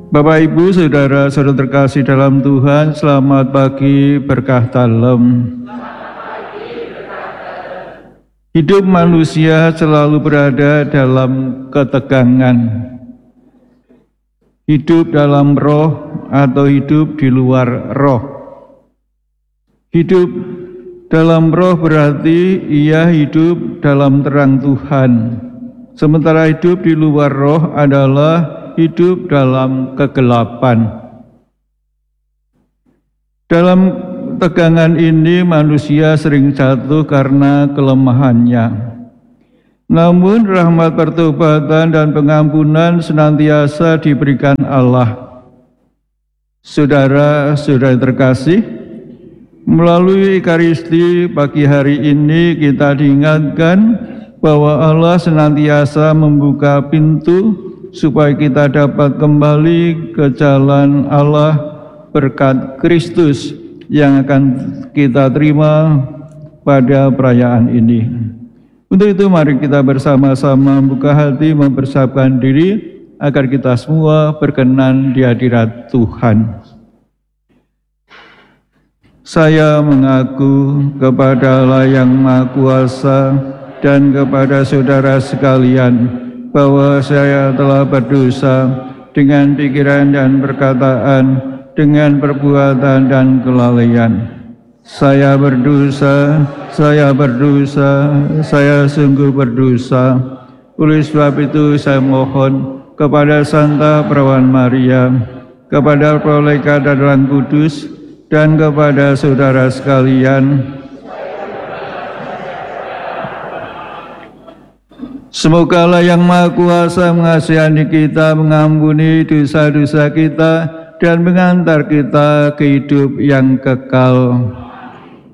Bapak, Ibu, saudara-saudara terkasih dalam Tuhan, selamat pagi, berkah dalam. Hidup manusia selalu berada dalam ketegangan. Hidup dalam roh atau hidup di luar roh. Hidup dalam roh berarti ia hidup dalam terang Tuhan. Sementara hidup di luar roh adalah hidup dalam kegelapan. Dalam tegangan ini manusia sering jatuh karena kelemahannya. Namun rahmat pertobatan dan pengampunan senantiasa diberikan Allah. Saudara-saudara terkasih, melalui Ekaristi pagi hari ini kita diingatkan bahwa Allah senantiasa membuka pintu supaya kita dapat kembali ke jalan Allah berkat Kristus yang akan kita terima pada perayaan ini. Untuk itu mari kita bersama-sama membuka hati, mempersiapkan diri agar kita semua berkenan di hadirat Tuhan. Saya mengaku kepada Allah yang Maha Kuasa dan kepada saudara sekalian bahwa saya telah berdosa dengan pikiran dan perkataan, dengan perbuatan dan kelalaian. Saya berdosa, saya sungguh berdosa. Oleh sebab itu saya mohon kepada Santa Perawan Maria, kepada malaikat dan Roh Kudus, dan kepada saudara sekalian, semoga Allah yang Maha Kuasa mengasihani kita, mengampuni dosa-dosa kita, dan mengantar kita ke hidup yang kekal.